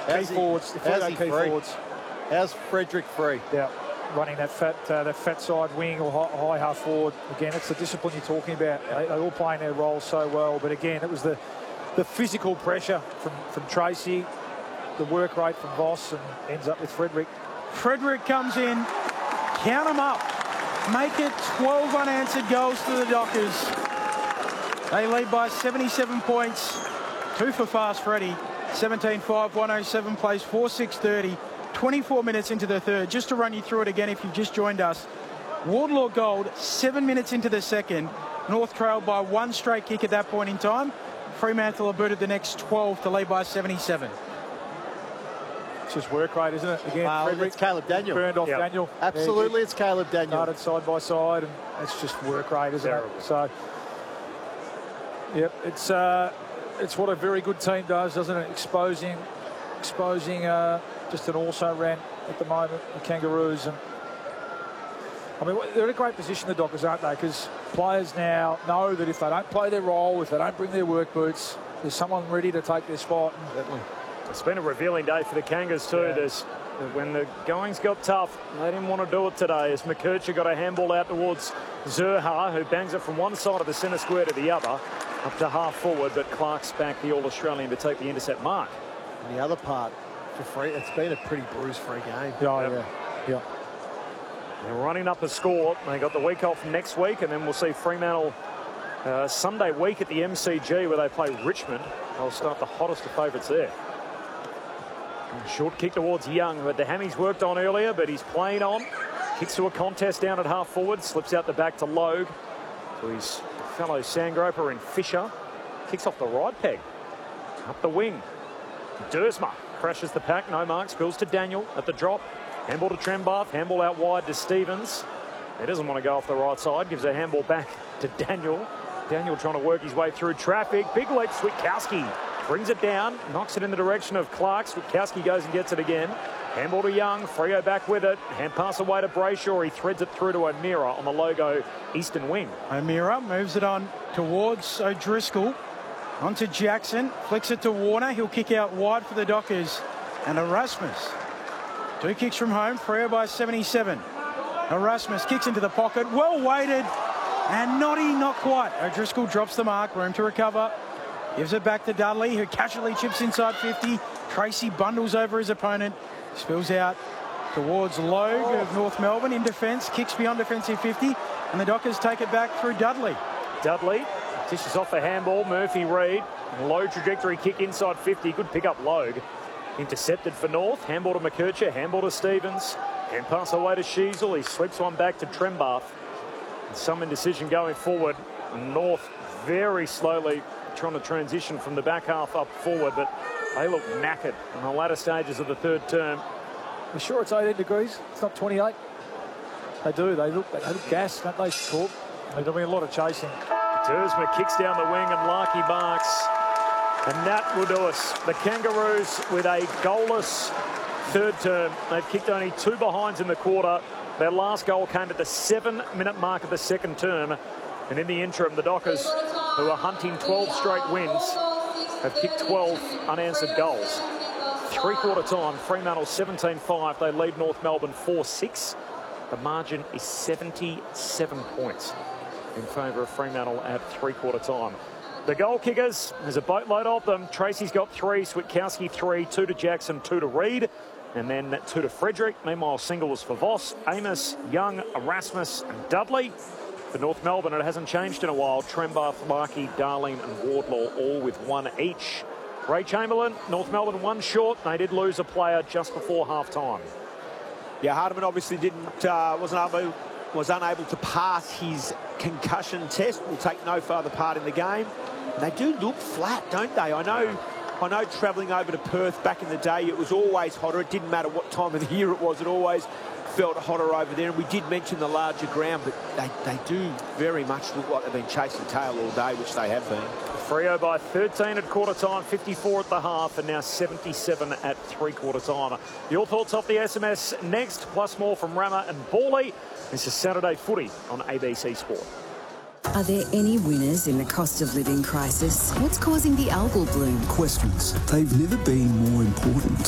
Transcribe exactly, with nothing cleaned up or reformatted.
How's key he, forwards, the how's Freo he key free? forwards. How's Frederick free? Yeah, running that fat uh, that fat side wing or high, high half forward. Again, it's the discipline you're talking about. They, they're all playing their roles so well. But again, it was the the physical pressure from, from Tracy, the work rate from Voss, and ends up with Frederick. Frederick comes in, count them up, make it twelve unanswered goals to the Dockers. They lead by seventy-seven points. Two for Fast Freddy. seventeen five, one oh seven plays four six thirty. twenty-four minutes into the third. Just to run you through it again if you've just joined us. Wardlaw Gold, seven minutes into the second. North trailed by one straight kick at that point in time. Fremantle are booted the next twelve to lead by seventy-seven. It's just work rate, isn't it? Again, Well, Frederick it's Caleb Daniel. burned off Yep. Daniel. Absolutely, Yeah, it's Caleb Daniel. started side by side, and it's just work rate, isn't Terrible. it? So, yep, it's uh, it's what a very good team does, doesn't it? Exposing, exposing uh, just an also ran at the moment, the Kangaroos, and I mean they're in a great position, the Dockers, aren't they? Because players now know that if they don't play their role, if they don't bring their work boots, there's someone ready to take their spot. And, It's been a revealing day for the Kangas too. Yeah. There's, when the goings got tough, they didn't want to do it today, as McKercher got a handball out towards Zurha, who bangs it from one side of the centre square to the other, up to half forward, but Clark's back, the All-Australian, to take the intercept mark. And the other part, for free, it's been a pretty bruise-free game. yeah, Yep. yeah, yeah. They're running up a score. They got the week off next week, and then we'll see Fremantle uh, Sunday week at the M C G, where they play Richmond. They'll start the hottest of favourites there. Short kick towards Young, who had the hammies worked on earlier, but he's playing on. Kicks to a contest down at half forward, slips out the back to Logue, to his fellow Sandgroper in Fisher. Kicks off the right peg, up the wing. Dersma crashes the pack, no mark, spills to Daniel at the drop. Handball to Trembath, handball out wide to Stevens. He doesn't want to go off the right side, gives a handball back to Daniel. Daniel trying to work his way through traffic. Big leap, Switkowski brings it down, knocks it in the direction of Clark. Switkowski goes and gets it again. Handball to Young, Freo back with it. Hand pass away to Brayshaw. He threads it through to O'Meara on the Logo eastern wing. O'Meara moves it on towards O'Driscoll. On to Jackson, flicks it to Warner. He'll kick out wide for the Dockers. And Erasmus. Two kicks from home, Freo by seventy-seven. Erasmus kicks into the pocket, well weighted, and Noddy not quite. O'Driscoll drops the mark, room to recover. Gives it back to Dudley, who casually chips inside fifty. Tracy bundles over his opponent, spills out towards Logue of North Melbourne in defence, kicks beyond defensive fifty, and the Dockers take it back through Dudley. Dudley dishes off the handball. Murphy Reid, low trajectory kick inside fifty. Good pick up Logue. Intercepted for North. Handball to McKercher, handball to Stevens. Hand pass away to Sheasel. He sweeps one back to Trembath. And some indecision going forward. North very slowly trying to transition from the back half up forward, but they look knackered in the latter stages of the third term. You sure it's eighteen degrees? It's not twenty-eight? They do. They look, they look gassed, don't they, Corp? They're doing a lot of chasing. Dersma kicks down the wing and Larky marks. And that will do us. The Kangaroos with a goalless third term. They've kicked only two behinds in the quarter. Their last goal came at the seven-minute mark of the second term. And in the interim, the Dockers, who are hunting twelve straight wins, have kicked twelve unanswered goals. Three-quarter time, Fremantle seventeen five. They lead North Melbourne four six. The margin is seventy-seven points in favour of Fremantle at three-quarter time. The goal kickers, there's a boatload of them. Tracy's got three, Switkowski three, two to Jackson, two to Reid, and then two to Frederick. Meanwhile, singles for Voss, Amos, Young, Erasmus and Dudley. For North Melbourne, it hasn't changed in a while. Trembath, Larky, Darling and Wardlaw all with one each. Ray Chamberlain, North Melbourne one short. They did lose a player just before half-time. Yeah, Hardiman obviously didn't, uh, wasn't able, was unable to pass his concussion test. Will take no further part in the game. And they do look flat, don't they? I know, I know. Travelling over to Perth back in the day, it was always hotter. It didn't matter what time of the year it was. It always felt hotter over there. And we did mention the larger ground, but they they do very much look like they've been chasing tail all day, which they have been. Freo by thirteen at quarter time, fifty-four at the half, and now seventy-seven at three-quarter time. Your thoughts off the S M S next, plus more from Rama and Bawley. This is Saturday Footy on A B C Sport. Are there any winners in the cost of living crisis? What's causing the algal bloom? Questions. They've never been more important.